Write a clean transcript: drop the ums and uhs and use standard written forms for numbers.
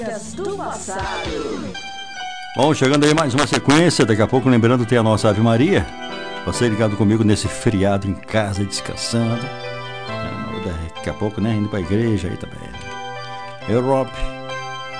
Do passado. Bom, chegando aí mais uma sequência. Daqui a pouco, lembrando, tem a nossa Ave Maria. Você ligado comigo nesse feriado em casa, descansando. Daqui a pouco, né? Indo pra igreja aí também. Europe.